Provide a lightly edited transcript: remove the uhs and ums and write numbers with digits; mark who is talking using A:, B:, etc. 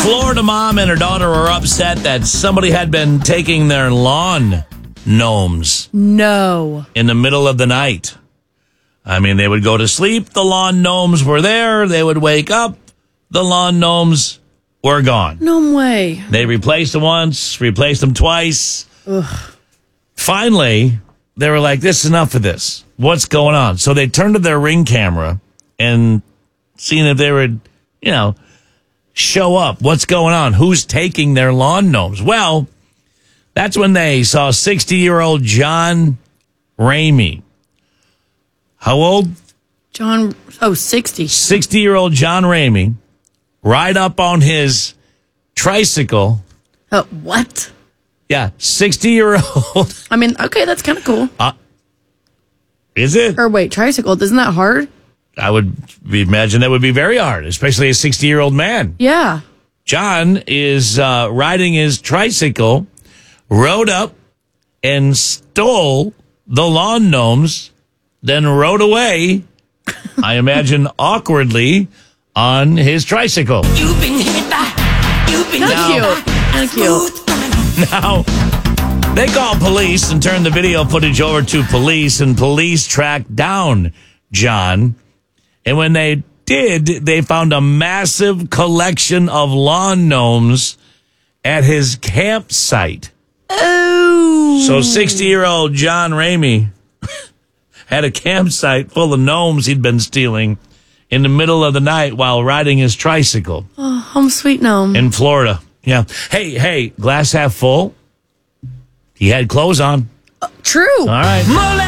A: Florida mom and her daughter were upset that somebody had been taking their lawn gnomes
B: No.
A: in the middle of the night. I mean, they would go to sleep, the lawn gnomes were there, they would wake up, the lawn gnomes were gone.
B: No way.
A: They replaced them once, replaced them twice.
B: Ugh.
A: Finally, they were like, this is enough of this. What's going on? So they turned to their Ring camera and seen if they would, show up. What's going on? Who's taking their lawn gnomes? Well, that's when they saw 60-year-old John Ramey. How old?
B: 60.
A: 60-year-old John Ramey ride up on his tricycle.
B: What?
A: Yeah, 60-year-old.
B: I mean, okay, that's kind of cool.
A: Is it?
B: Or wait, tricycle, isn't that hard?
A: I would imagine that would be very hard, especially a 60-year-old man.
B: Yeah.
A: John is riding his tricycle, rode up and stole the lawn gnomes, then rode away, I imagine awkwardly, on his tricycle.
C: You've been hit by. You've been
B: Thank you.
A: Now, they called police and turned the video footage over to police, and police tracked down John. And when they did, they found a massive collection of lawn gnomes at his campsite.
B: Oh.
A: So 60-year-old John Ramey had a campsite full of gnomes he'd been stealing in the middle of the night while riding his tricycle.
B: Oh, home sweet gnome.
A: In Florida. Yeah. Hey, glass half full. He had clothes on.
B: True.
A: All right.